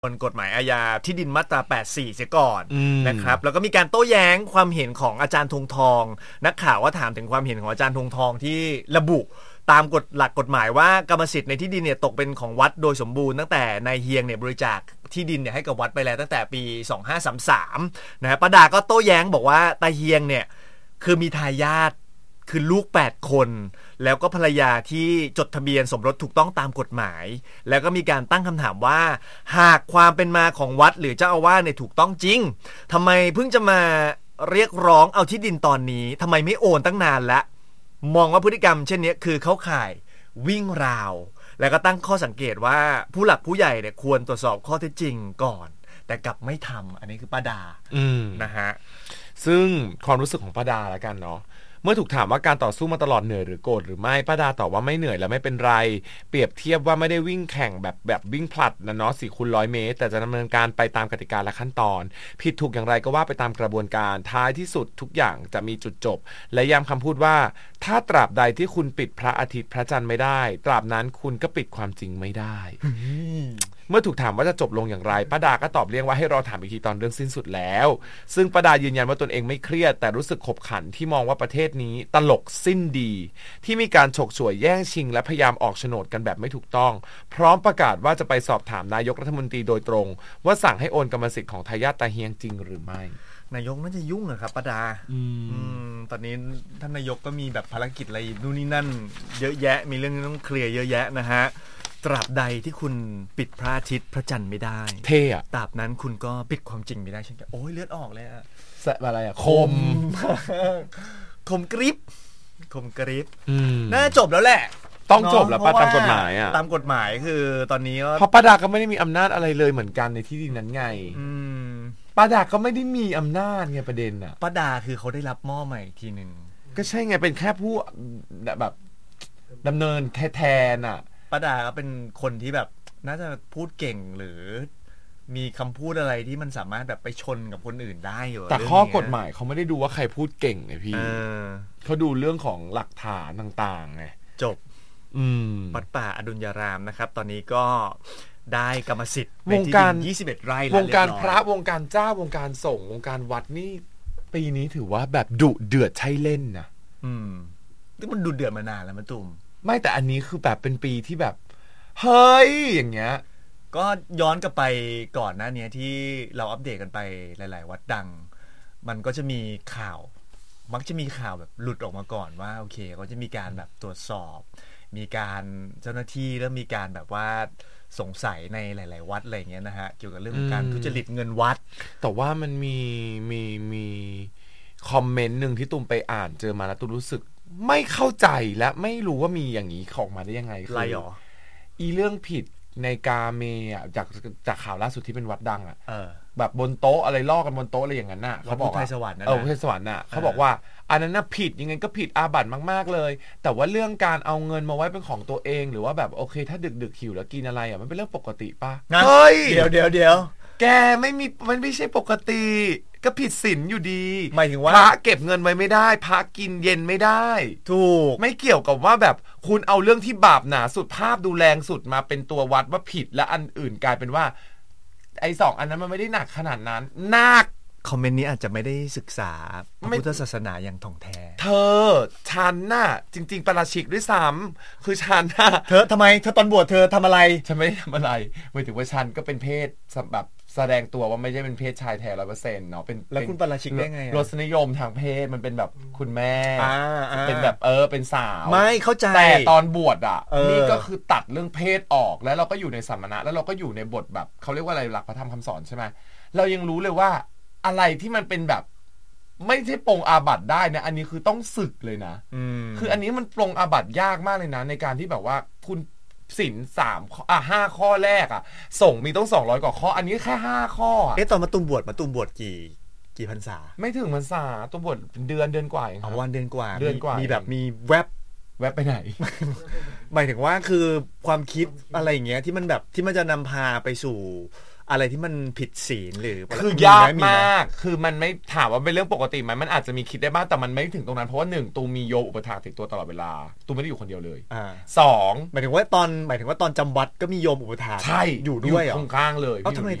กฎหมายอาญาที่ดินมาตรา84เสียก่อนนะครับแล้วก็มีการโต้แย้งความเห็นของอาจารย์ธงทองนักข่าวว่าถามถึงความเห็นของอาจารย์ธงทองที่ระบุตามหลักกฎหมายว่ากรรมสิทธิ์ในที่ดินเนี่ยตกเป็นของวัดโดยสมบูรณ์ตั้งแต่นายเฮียงเนี่ยบริจาคที่ดินเนี่ยให้กับวัดไปแล้วตั้งแต่ปี2533นะป้าดาก็โต้แย้งบอกว่าตาเฮียงเนี่ยคือมีทายาทคือลูก8คนแล้วก็ภรรยาที่จดทะเบียนสมรสถูกต้องตามกฎหมายแล้วก็มีการตั้งคำถามว่าหากความเป็นมาของวัดหรือเจ้าอาวาสเนี่ยถูกต้องจริงทำไมเพิ่งจะมาเรียกร้องเอาที่ดินตอนนี้ทำไมไม่โอนตั้งนานละมองว่าพฤติกรรมเช่นนี้คือเข้าข่ายวิ่งราวแล้วก็ตั้งข้อสังเกตว่าผู้หลักผู้ใหญ่เนี่ยควรตรวจสอบข้อเท็จจริงก่อนแต่กลับไม่ทำอันนี้คือป้าดานะฮะซึ่งความรู้สึกของป้าดาละกันเนาะเมื่อถูกถามว่าการต่อสู้มาตลอดเหนื่อยหรือโกรธหรือไม่ป้าดาตอบว่าไม่เหนื่อยและไม่เป็นไรเปรียบเทียบว่าไม่ได้วิ่งแข่งแบบวิ่งผลัดนะเนาะ4x100 เมตรแต่จะดำเนินการไปตามกติกาและขั้นตอนผิดถูกอย่างไรก็ว่าไปตามกระบวนการท้ายที่สุดทุกอย่างจะมีจุดจบและย้ำคำพูดว่าถ้าตราบใดที่คุณปิดพระอาทิตย์พระจันทร์ไม่ได้ตราบนั้นคุณก็ปิดความจริงไม่ได้ เมื่อถูกถามว่าจะจบลงอย่างไรป้าดาก็ตอบเลี่ยงว่าให้รอถามอีกทีตอนเรื่องสิ้นสุดแล้วซึ่งป้าดายืนยันว่าตนเองไม่เครียดแต่รู้สึกขบขันที่มองว่าประเทศนี้ตลกสิ้นดีที่มีการฉกฉวยแย่งชิงและพยายามออกโฉนดกันแบบไม่ถูกต้องพร้อมประกาศว่าจะไปสอบถามนายกรัฐมนตรีโดยตรงว่าสั่งให้โอนกรรมสิทธิ์ของทายาทตาเฮียงจริงหรือไม่นายกน่าจะยุ่งอะครับป้าดาตอนนี้ท่านนายกก็มีแบบภารกิจอะไรนู่นนี่นั่นเยอะแยะมีเรื่องต้องเคลียร์เยอะแยะนะฮะตราบใดที่คุณปิดพระอาทิตย์พระจันทร์ไม่ได้เท่อะตราบนั้นคุณก็ปิดความจริงไม่ได้เช่นกันโอ้ยเลือดออกเลยอะอะไรอะคมกริบน่าจบแล้วแหละต้องจบแล้วป้าตามกฎหมายอะตามกฎหมายคือตอนนี้เพราะป้าดาก็ไม่ได้มีอำนาจอะไรเลยเหมือนกันในที่ดินนั้นไงป้าดาก็ไม่ได้มีอำนาจไงประเด็นอะป้าดาคือเขาได้รับหม้อใหม่ทีนึงก็ใช่ไงเป็นแค่ผู้แบบดำเนินแทนอะป้าดาก็เป็นคนที่แบบน่าจะพูดเก่งหรือมีคำพูดอะไรที่มันสามารถแบบไปชนกับคนอื่นได้อยู่แต่ข้อกฎหมายเขาไม่ได้ดูว่าใครพูดเก่งไงพี่เขาดูเรื่องของหลักฐานต่างๆไงจบวัดป่าอดุลยารามนะครับตอนนี้ก็ได้กรรมสิทธิ์วงการ 21 ไร่วงการพระวงการเจ้าวงการสงฆ์วงการวัดนี่ปีนี้ถือว่าแบบดุเดือดใช่เล่นนะที่มันดุเดือดมานานแล้วมะตุ่มไม่แต่อันนี้คือแบบเป็นปีที่แบบเฮ้ยอย่างเงี้ยก็ย้อนกลับไปก่อนหน้านี้ที่เราอัปเดตกันไปหลายๆวัดดังมันก็จะมีข่าวมักจะมีข่าวแบบหลุดออกมาก่อนว่าโอเคเขาจะมีการแบบตรวจสอบมีการเจ้าหน้าที่เริ่มมีการแบบว่าสงสัยในหลายๆวัดอะไรเงี้ยนะฮะเกี่ยวกับเรื่องของการทุจริตเงินวัดแต่ว่ามันมีคอมเมนต์นึงที่ตุ้มไปอ่านเจอมาแล้วตุ้มรู้สึกไม่เข้าใจและไม่รู้ว่ามีอย่างนี้ออกมาได้ยังไงอะไรหรออีเรื่องผิดในกาเมอ่ะจากข่าวล่าสุดที่เป็นวัดดังอ่ะแบบบนโต๊ะอะไรล่อกันบนโต๊ะอะไรอย่างนั้นน่ะเขาบอกว่าพุทธไทยสวรรค์นะพุทธไทยสวรรค์น่ะเขาบอกว่าอันนั้นน่ะผิดยังไงก็ผิดอาบัติมากๆเลยแต่ว่าเรื่องการเอาเงินมาไว้เป็นของตัวเองหรือว่าแบบโอเคถ้าดึกหิวแล้วกินอะไรอ่ะมันเป็นเรื่องปกติป่ะเฮ้ยเดี๋ยวแกมันไม่ใช่ปกติก็ผิดศีลอยู่ดีหมายถึงว่าพระเก็บเงินไว้ไม่ได้พระกินเย็นไม่ได้ถูกไม่เกี่ยวกับว่าแบบคุณเอาเรื่องที่บาปหนาสุดภาพดูแรงสุดมาเป็นตัววัดว่าผิดและอันอื่นกลายเป็นว่าไอ้สองอันนั้นมันไม่ได้หนักขนาดนั้นหนักคอมเมนต์นี้อาจจะไม่ได้ศึกษาพระพุทธศาสนาอย่างถ่องแท้ฉันน่ะจริงๆปราชิกด้วยซ้ำคือฉันน่ะทำไมตอนบวชเธอทำอะไรฉันไม่ทำอะไรหมายถึงว่าฉันก็เป็นเพศแบบแสดงตัวว่าไม่ใช่เป็นเพศชายแท้ 100% เนาะเป็นแล้วคุณปราชิกได้ไงรสนิยมทางเพศมันเป็นแบบคุณแม่เป็นแบบเป็นสาวไม่เข้าใจแต่ตอนบวชอ่ะนี่ก็คือตัดเรื่องเพศออกแล้วเราก็อยู่ในสมณะแล้วเราก็อยู่ในบทแบบเขาเรียกว่าอะไรหลักพระธรรมคำสอนใช่ไหมเรายังรู้เลยว่าอะไรที่มันเป็นแบบไม่ใช่ปรงอาบัติได้นะอันนี้คือต้องสึกเลยนะคืออันนี้มันปรงอาบัติยากมากเลยนะในการที่แบบว่าคุณศีล5 ข้อแรกส่งมีต้อง200 กว่าข้ออันนี้แค่5 ข้อตอนมาตุ่มบวชกี่พรรษาไม่ถึงพรรษาตัวบวชเดือนกว่าเองครับวันเดือนกว่ามีแบบมีแวบไปไหน หมายถึงว่าคือความคิดอะไรอย่างเงี้ยที่มันแบบที่มันจะนำพาไปสู่อะไรที่มันผิดศีลหรือคือยากมากคือมันไม่ถามว่าเป็นเรื่องปกติไหมมันอาจจะมีคิดได้บ้างแต่มันไม่ถึงตรงนั้นเพราะว่า1ตูมีโยมอุปถากติดตัวตลอดเวลาตูไม่ได้อยู่คนเดียวเลย2 หมายถึงว่าตอนจำวัดก็มีโยมอุปถากใช่อยู่ด้วยข้างๆเลยทำไม